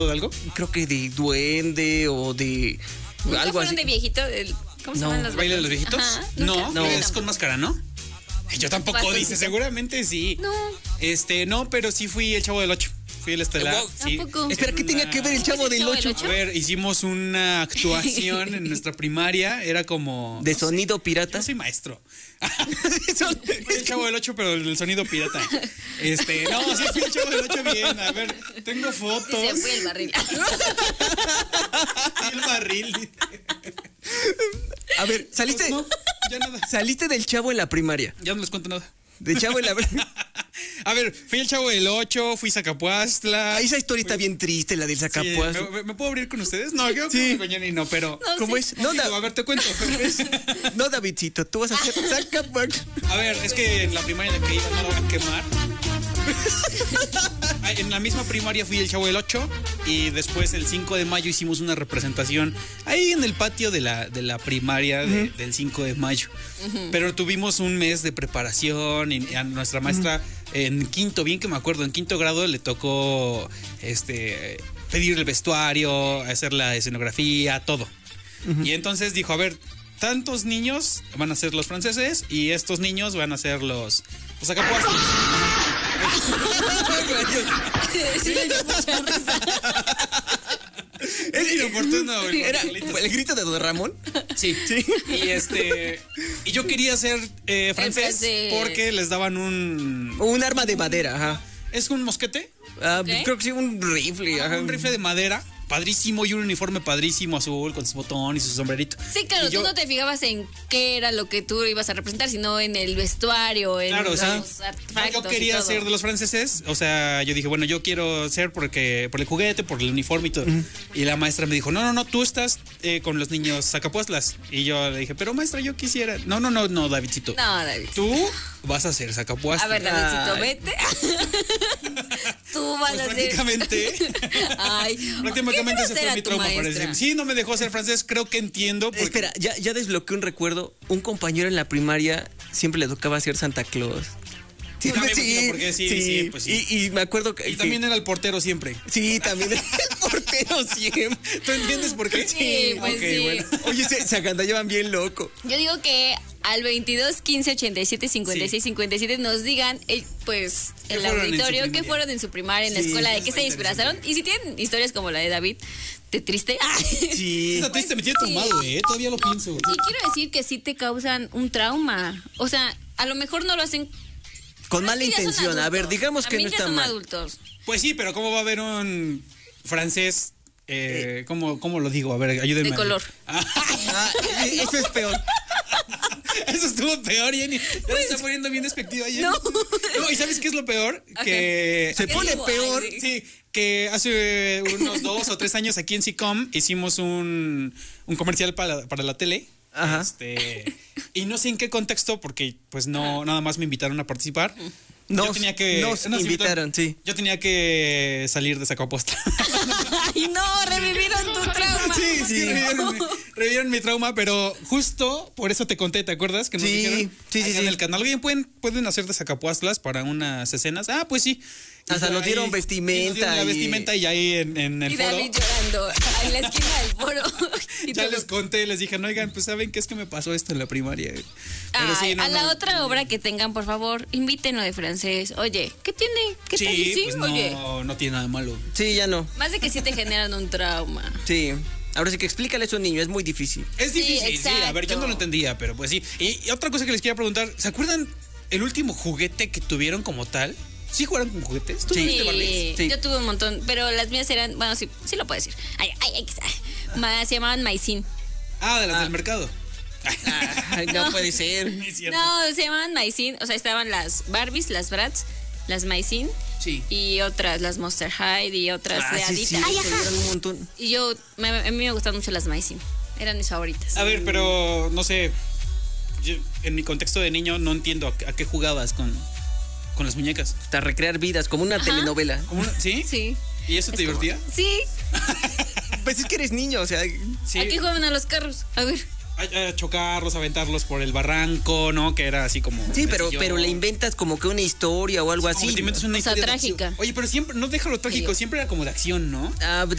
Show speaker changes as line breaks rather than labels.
de algo?
Creo que de duende o de algo así.
de viejito? ¿Cómo se llaman los
¿Baile de los viejitos?
Ajá,
No, es con máscara, ¿no? Yo tampoco,
Bastante.
dice, seguramente sí.
No.
No, pero sí fui el Chavo del 8. Fui el estelar.
Wow.
Sí.
¿A poco?
Espera, ¿qué tenía que ver el Chavo del 8?
A ver, hicimos una actuación en nuestra primaria. Era como...
¿De sonido pirata?
Yo soy maestro. Fui el Chavo del 8, pero el sonido pirata. No, sí fui el Chavo del 8 bien. A ver, tengo fotos.
Se fue el barril.
Y el barril.
A ver, saliste,
No, ya nada.
saliste del Chavo en la primaria.
Ya no les cuento nada.
Del Chavo en la...
A ver, fui el Chavo del 8, fui Zacapuastla.
Esa historia está bien triste, la del
Sí,
Zacapuastla.
¿me puedo abrir con ustedes? No, creo que mañana y no, pero...
¿Cómo
sí.
es? No,
A ver, te cuento.
no, Davidcito, tú vas a hacer Zacapuastla.
A ver, es que en la primaria en la que iba no lo van a quemar. En la misma primaria fui el Chavo del 8 y después el 5 de mayo hicimos una representación ahí en el patio de la primaria del 5 de mayo. Pero tuvimos un mes de preparación y a nuestra maestra en quinto, bien que me acuerdo, en quinto grado le tocó pedir el vestuario, hacer la escenografía, todo. Y entonces dijo, a ver, tantos niños van a ser los franceses y estos niños van a ser los Zacapuastlas.
Sí, me dio mucha risa.
Es inoportuno.
¿Era el grito de Don Ramón?
Sí. Y yo quería ser francés
francés.
porque les daban un...
Un arma de madera, ajá.
¿Es un mosquete?
¿Qué?
Creo que sí, un rifle, ajá.
Un rifle de madera, padrísimo, y un uniforme padrísimo azul con su botón y su sombrerito.
Sí, claro,
Y yo-
tú no te fijabas en qué era lo que tú ibas a representar, sino en el vestuario, en
Claro,
los
sí.
artefactos.
Yo quería
y todo.
ser de los franceses, o sea, yo dije, bueno, yo quiero ser por el juguete, por el uniforme y todo. Y la maestra me dijo, no, tú estás con los niños Zacapuastlas. Y yo le dije, pero maestra, yo quisiera. No, Davidcito.
No, David.
Tú vas a ser Zacapuastlas.
A ver, Davidcito,
Ay.
vete. Tú vas
Pues
a ser.
prácticamente.
Ay,
Prácticamente ese
¿qué
fue mi
tu
trauma,
maestra?
parece. Sí, no me dejó ser francés, creo que entiendo. Porque...
Espera, ya desbloqueé un recuerdo. Un compañero en la primaria siempre le tocaba ser Santa Claus.
No me imagino por qué, sí, pues sí.
Y me acuerdo que...
Y también era el portero siempre.
Sí, también el portero siempre.
¿Tú entiendes por qué?
Sí, pues
Ok,
sí.
bueno.
Oye, se agandallaban bien loco.
Yo digo que al 22 15 87 56 57 nos digan, pues,
¿Qué
el
fueron en su
auditorio, qué
primaria?
fueron en su primaria, en la
Sí,
escuela, de
eso
qué
está
se disfrazaron. Y si tienen historias como la de David, de triste.
Sí.
Esa triste me tiene
Sí.
traumado, todavía lo pienso.
Sí, quiero decir que sí te causan un trauma. O sea, a lo mejor no lo hacen.
Con mala
Es que ya son
intención. A ver,
adultos.
digamos que
También
no
ya
está
son
mal.
adultos.
Pues sí, pero ¿cómo va a haber un francés? ¿Cómo lo digo? A ver, ayúdenme.
De color.
Ah, eso es peor.
Eso estuvo peor, Jenny. Ya se está poniendo bien despectiva, Jenny.
No.
No, ¿y sabes qué es lo peor? Que
Se
¿Qué
pone
digo?
peor.
Ay,
sí, que hace unos 2 o 3 años aquí en SICOM hicimos un comercial para la tele.
Ajá.
Y no sé en qué contexto, porque pues no, nada más me invitaron a participar.
Nos invitaron, sí.
Yo tenía que salir de Zacapuastla.
Ay, no, revivieron tu trauma.
Sí, revivieron mi trauma, pero justo por eso te conté, ¿te acuerdas? Que nos
Sí,
dijeron
sí,
allá
sí.
en el canal, oye, ¿pueden hacer de Zacapuastlas para unas escenas? Ah, pues sí.
Hasta
Y
nos dieron
ahí-
vestimenta
y nos dieron la
y-
vestimenta y ahí en el
Y
foro.
David llorando en la esquina del foro. Y
Ya
todo.
les conté, les dije, no, oigan, pues saben que es que me pasó esto en la primaria. Pero
Ay,
sí, no,
a la
no.
otra obra que tengan, por favor, invítenlo de francés. Oye, ¿qué tiene? ¿Qué tal?
Sí,
Sí,
pues
oye.
no tiene nada de malo.
Sí, ya no.
Más de que sí te generan un trauma.
Sí. Ahora sí que explícale eso a un niño, es muy difícil.
Es
Sí,
difícil, sí, a ver, yo no lo
exacto.
entendía, pero pues sí. Y otra cosa que les quería preguntar, ¿se acuerdan el último juguete que tuvieron como tal? ¿Sí jugaron con juguetes? ¿Tú
Sí.
tuviste Barbies?
Sí.
Yo tuve un montón, pero las mías eran, bueno, sí lo puedo decir. Se llamaban Maicín.
Ah, de las del mercado.
Ay, no puede ser.
Es cierto.
No, se llamaban Maicín. O sea, estaban las Barbies, las Bratz, las Maicín
Sí.
y otras, las Monster High y otras de
sí, sí,
Adita.
te dieron un montón.
Y yo, a mí me gustan mucho las Maicín. Eran mis favoritas.
A ver, pero no sé. Yo, en mi contexto de niño no entiendo a qué jugabas con las muñecas.
Hasta recrear vidas, como una
Ajá.
telenovela.
¿Sí?
Sí.
¿Y eso te
Es como-
divertía?
Sí.
Pues es que eres niño, o sea.
Sí.
¿A qué juegan a los carros? A ver.
A chocarlos, aventarlos por el barranco, ¿no? Que era así como.
Sí, pero
sencillo.
le inventas como que una historia o algo
Como
así.
que te inventas una
O sea,
historia de
trágica.
acción. Oye, pero siempre, no déjalo trágico,
Digo.
siempre era como de acción, ¿no?
Ah,